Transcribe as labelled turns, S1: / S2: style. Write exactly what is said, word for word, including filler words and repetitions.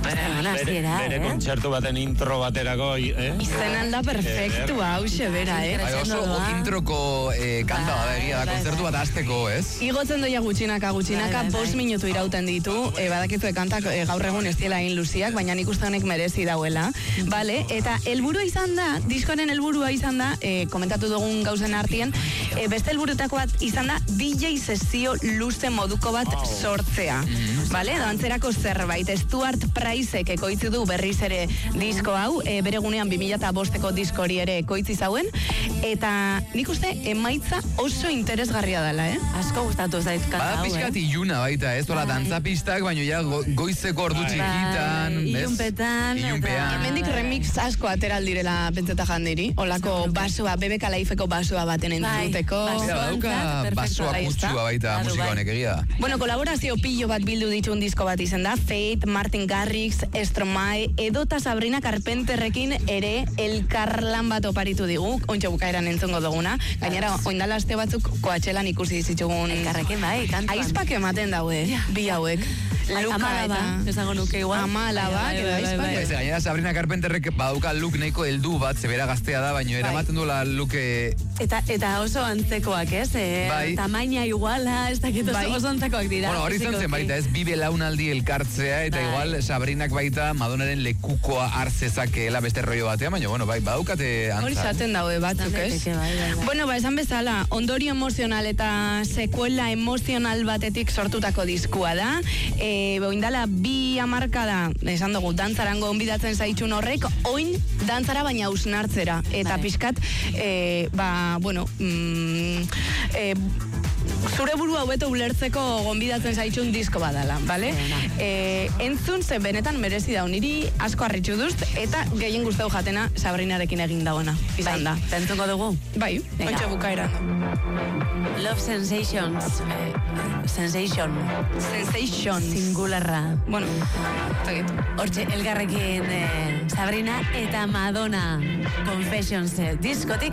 S1: bere, bere
S2: eh?
S1: kontzertu baten intro baterako, eh?
S3: Izen alda perfektu, hause, bera, eh?
S4: Bai, oso introko eh, kanta da, egia da, kontzertu bat azteko, ez?
S3: Igotzen doia gutxinaka, gutxinaka, bost minutu irauten ditu, e, badakizu kantak e, gaur egun ez diela egin luziak, baina nik uste honek merezi dauela, bale? Eta helburua izan da, diskoaren helburua izan da, e, komentatu dugun gauzen artien, e, beste helburutako bat izan da, D J sesio luze moduko bat sortzea, bale? Dantzerako zerbait, Stuart Priceek ekoitzi du berriz ere disko hau, e, bere gunean bi mila bosteko diskori ere ekoitzi zauen, eta nik uste emaitza oso interesgarria dela, eh?
S2: Asko gustatu zait kanta hau,
S4: Bada pixkat iluna baita, ez? Tola dantzapistak, baina ja go, goizeko ordu txikitan, bez?
S2: Ilunpetan.
S4: Ilunpean.
S3: Hemendik remix asko ateral direla pentseta jandiri, olako basoa, bebeka laifeko basoa baten entzuteko.
S4: Bera, dauka basoa kutsua baita musika honek egia da.
S3: Bueno, kolaborazio pillo bat bildu ditun disko bat izen da, Fate, Martin Garrix, Stromae, edota Sabrina Carpenterrekin ere elkarlan bat oparitu digu, ontsa bukaeran entzungo duguna, gainera oindala aste batzuk koatxelan ikusi dizitugun
S2: elkarrekin bai, kantuan.
S3: aizpak ematen daue, bi hauek.
S2: Amalaba, esango nuke igual.
S3: Amalaba, edo aizpak.
S4: Gainera Sabrina Carpenterrek badauka look nahiko heldu bat, zebera gaztea da, baina eramaten duela luke...
S2: Eta, eta oso antzekoak, ez? E,
S4: bai.
S2: Tamaina iguala, ez dakit oso,
S3: bai.
S2: oso antzekoak dira.
S4: Bueno, hori izan zen baita, ez bi belaunaldi elkartzea, eta
S2: bai.
S4: igual Sabrinak baita Madonaren lekukoa hartzezakeela beste rollo batean, baina, bueno, bai, badaukate antza.
S3: Hori zaten daue batzuk, ez?
S2: Bai, bai, bai.
S3: Bueno, ba, esan bezala, ondorio emozional eta sekuela emozional batetik sortutako diskua da. E, Boindala bi hamarkada, esan dugu, dantzarango onbidatzen zaitxun horrek, oin dantzara baina ausnartzera. Eta
S2: Bai.
S3: pixkat, e, ba, bueno, mm, e, zure burua hobeto ulertzeko gonbidatzen zaitxun disko badala, bale? E, entzun ze benetan merezi da, niri asko harritxu duzt, eta gehien guztau jatena Sabrinarekin egin dagoena, izan da.
S2: Bai, entzungo dugu.
S3: Bai, ontsa bukaeran.
S2: Love Sensations. Eh, sensation.
S3: Sensation.
S2: Singularra.
S3: Bueno, zagit.
S2: Hortxe, elgarrekin eh, Sabrina eta Madonna. Confessions, eh, diskotik.